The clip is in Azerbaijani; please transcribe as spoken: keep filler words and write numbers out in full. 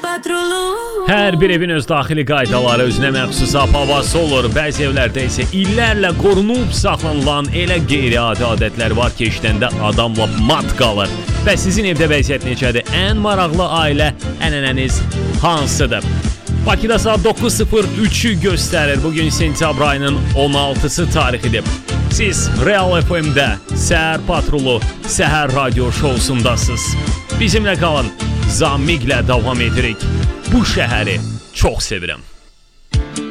Hər bir evin öz daxili qaydaları, özünə məxsus havası olur. Bəzi evlərdə isə illərlə qorunub saxlanılan elə qeyri-adi adətlər var ki, işləndə adamla mat qalır. Və sizin evdə vəziyyət necədir? Ən maraqlı ailə ənənəniz hansıdır? Bakıda saat doqquz sıfır üçü göstərir. Bugün sentyabr ayının on altısı tarixidir. Siz Real F M-də Səhər Patrulu Səhər Radio şousundasınız. Bizimlə qalın. Zamiqlə davam edirik. Bu şəhəri çox sevirəm.